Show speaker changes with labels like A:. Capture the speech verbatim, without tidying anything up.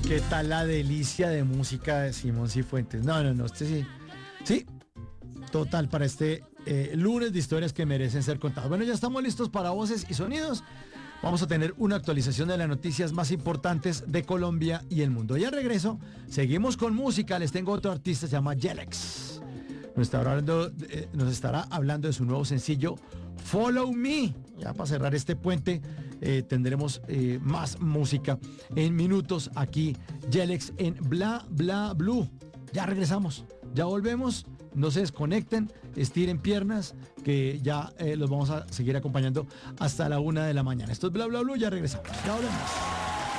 A: ¿Qué tal la delicia de música de Simón Cifuentes? No, no, no, este sí. Sí, total, para este eh, lunes de historias que merecen ser contadas. Bueno, ya estamos listos para voces y sonidos. Vamos a tener una actualización de las noticias más importantes de Colombia y el mundo. Y al regreso, seguimos con música. Les tengo otro artista, se llama Yelex. Nos estará hablando, eh, nos estará hablando de su nuevo sencillo, Follow Me. Ya para cerrar este puente, eh, tendremos eh, más música en minutos aquí, Yelex en Bla Bla Blue. Ya regresamos, ya volvemos. No se desconecten, estiren piernas, que ya eh, los vamos a seguir acompañando hasta la una de la mañana. Esto es Bla Bla Blue, ya regresamos. Ya volvemos.